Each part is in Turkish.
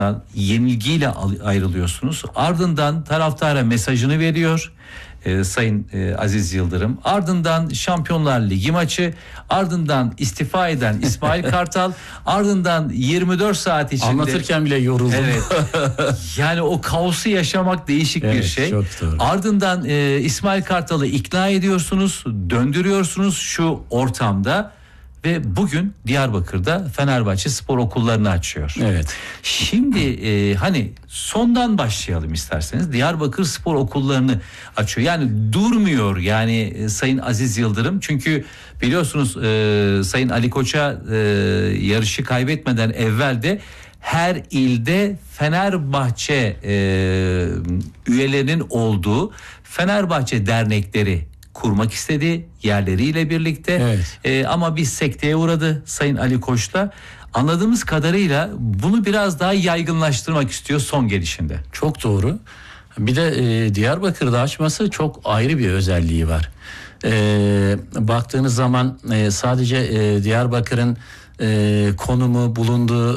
yenilgiyle ayrılıyorsunuz. Ardından taraftara mesajını veriyor Sayın Aziz Yıldırım. Ardından Şampiyonlar Ligi maçı, ardından istifa eden İsmail Kartal, ardından 24 saat içinde anlatırken bile yoruldum. Evet. Yani o kaosu yaşamak değişik bir şey. Çok doğru. Ardından İsmail Kartal'ı ikna ediyorsunuz, döndürüyorsunuz şu ortamda. Ve bugün Diyarbakır'da Fenerbahçe spor okullarını açıyor. Evet. Şimdi hani sondan başlayalım isterseniz. Diyarbakır spor okullarını açıyor. Yani durmuyor yani Sayın Aziz Yıldırım. Çünkü biliyorsunuz Sayın Ali Koç'a yarışı kaybetmeden evvel de her ilde Fenerbahçe üyelerinin olduğu Fenerbahçe dernekleri kurmak istedi yerleriyle birlikte. Evet. Ama bir sekteye uğradı Sayın Ali Koç'ta. Anladığımız kadarıyla bunu biraz daha yaygınlaştırmak istiyor son gelişinde. Çok doğru. Bir de Diyarbakır'da açması çok ayrı bir özelliği var. Baktığınız zaman sadece Diyarbakır'ın konumu, bulunduğu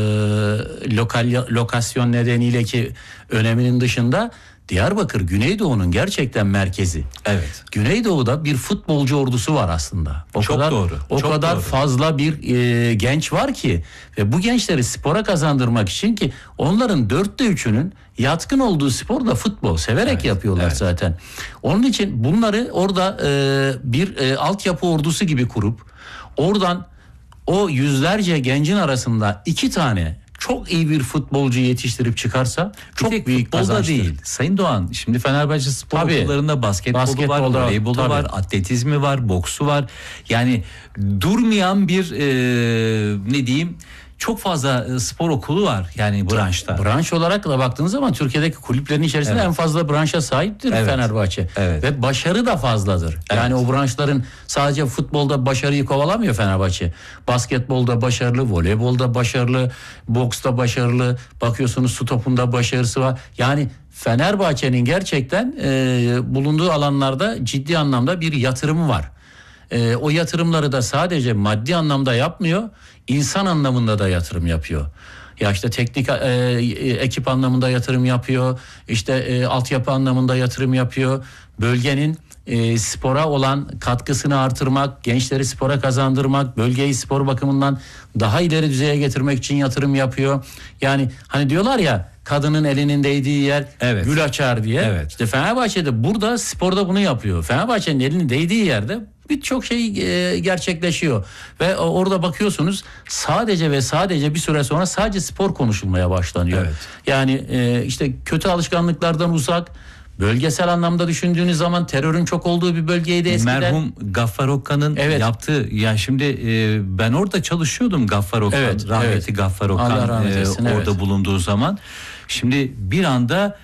lokasyon nedeniyle ki öneminin dışında Diyarbakır Güneydoğu'nun gerçekten merkezi. Evet. Güneydoğu'da bir futbolcu ordusu var aslında. Çok doğru. O çok kadar doğru. fazla bir genç var ki ve bu gençleri spora kazandırmak için ki onların 3'ünün yatkın olduğu spor da futbol. Severek yapıyorlar zaten. Onun için bunları orada bir altyapı ordusu gibi kurup oradan o yüzlerce gencin arasında 2 tane çok iyi bir futbolcu yetiştirip çıkarsa çok büyük kazançtır. Değil. Sayın Doğan, şimdi Fenerbahçe spor okullarında basketbolu var, voleybolu var, atletizmi var, boksu var. Yani durmayan bir ne diyeyim, çok fazla spor okulu var yani branşta. Branş olarak da baktığınız zaman Türkiye'deki kulüplerin içerisinde en fazla branşa sahiptir Fenerbahçe. Evet. Ve başarı da fazladır. Yani o branşların sadece futbolda başarıyı kovalamıyor Fenerbahçe. Basketbolda başarılı, voleybolda başarılı, boksta başarılı. Bakıyorsunuz su topunda başarısı var. Yani Fenerbahçe'nin gerçekten bulunduğu alanlarda ciddi anlamda bir yatırımı var. O yatırımları da sadece maddi anlamda yapmıyor, insan anlamında da yatırım yapıyor. Ya işte teknik ekip anlamında yatırım yapıyor, işte altyapı anlamında yatırım yapıyor. Bölgenin spora olan katkısını artırmak, gençleri spora kazandırmak, bölgeyi spor bakımından daha ileri düzeye getirmek için yatırım yapıyor. Yani hani diyorlar ya, kadının elinin değdiği yer gül açar diye. Evet. İşte Fenerbahçe'de burada sporda bunu yapıyor. Fenerbahçe'nin elinin değdiği yerde birçok şey gerçekleşiyor. Ve orada bakıyorsunuz sadece ve sadece bir süre sonra sadece spor konuşulmaya başlanıyor. Evet. Yani işte kötü alışkanlıklardan uzak, bölgesel anlamda düşündüğünüz zaman terörün çok olduğu bir bölgeydi eskiden. Merhum Gaffar Okkan'ın yaptığı, yani şimdi ben orada çalışıyordum, Gaffar Okkan, rahmetli Gaffar Okkan orada bulunduğu zaman. Şimdi bir anda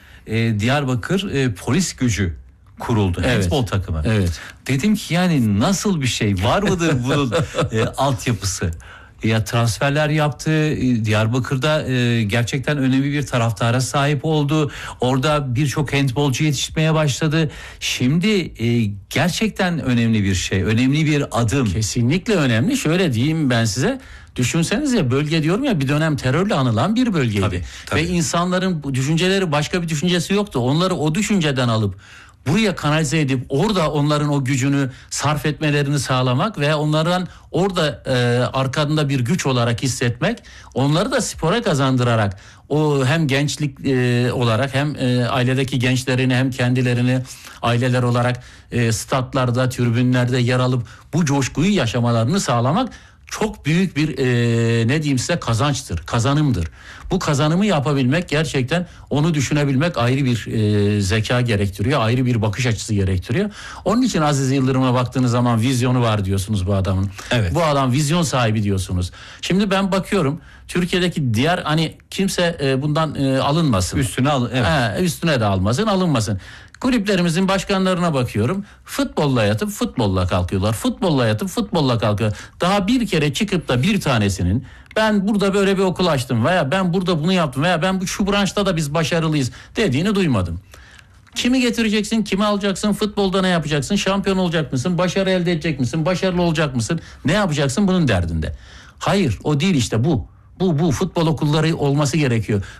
Diyarbakır polis gücü kuruldu. Handball takımı. Evet. Dedim ki yani nasıl bir şey var mıdır bunun altyapısı? Ya transferler yaptı. Diyarbakır'da gerçekten önemli bir taraftara sahip oldu. Orada birçok handbolcu yetişmeye başladı. Şimdi gerçekten önemli bir şey. Önemli bir adım. Kesinlikle önemli. Şöyle diyeyim ben size. Düşünsenize, bölge diyorum ya, bir dönem terörle anılan bir bölgeydi. Tabii. Ve insanların bu düşünceleri, başka bir düşüncesi yoktu. Onları o düşünceden alıp buraya kanalize edip orada onların o gücünü sarf etmelerini sağlamak ve onların orada arkasında bir güç olarak hissetmek, onları da spora kazandırarak o hem gençlik olarak hem ailedeki gençlerini hem kendilerini aileler olarak statlarda, tribünlerde yer alıp bu coşkuyu yaşamalarını sağlamak çok büyük bir ne diyeyim size, kazançtır, kazanımdır. Bu kazanımı yapabilmek, gerçekten onu düşünebilmek ayrı bir zeka gerektiriyor, ayrı bir bakış açısı gerektiriyor. Onun için Aziz Yıldırım'a baktığınız zaman vizyonu var diyorsunuz bu adamın. Evet. Bu adam vizyon sahibi diyorsunuz. Şimdi ben bakıyorum Türkiye'deki diğer, hani kimse bundan alınmasın. Üstüne de almasın, alınmasın. Kulüplerimizin başkanlarına bakıyorum. Futbolla yatıp futbolla kalkıyorlar. Futbolla yatıp futbolla kalkıyor. Daha bir kere çıkıp da bir tanesinin ben burada böyle bir okul açtım veya ben burada bunu yaptım veya ben şu branşta da biz başarılıyız dediğini duymadım. Kimi getireceksin, kimi alacaksın, futbolda ne yapacaksın, şampiyon olacak mısın, başarı elde edecek misin, başarılı olacak mısın, ne yapacaksın, bunun derdinde. Hayır, o değil işte bu. Bu futbol okulları olması gerekiyor.